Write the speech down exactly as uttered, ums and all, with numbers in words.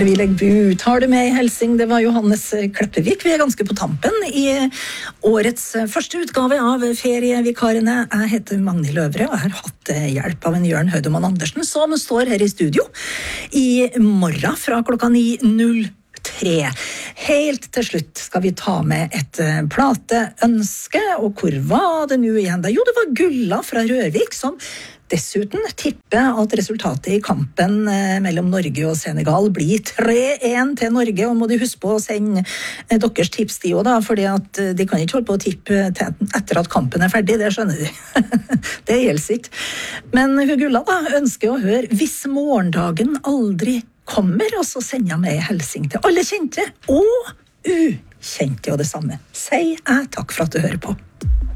Vi legger bu, tar det med i Helsing, det var Johannes Kleppevik. Vi er ganske på tampen i årets første utgave av Ferievikarene. Jeg heter Magnhild Løvre, og jeg har hatt hjelp av en Jørn Høydemann Andersen, som står her i studio i morgen fra klokka ni null tre. Helt til slutt skal vi ta med et plateønske, og hvor var det nå igjen da? Jo, det var Gulla fra Rørvik som dessuten tipper at resultatet i kampen mellom Norge og Senegal blir tre én til Norge, og må de huske på å sende deres tips de også da, fordi at de kan ikke holde på å tippe etter at kampen er ferdig, det skjønner de. Det gjelder ikke. Men Gulla da ønsker å høre «Hvis morgendagen aldri kommer», og så sender jeg med Helsing til alle kjente og ukjente og det samme. Sier jeg takk for at du hører på.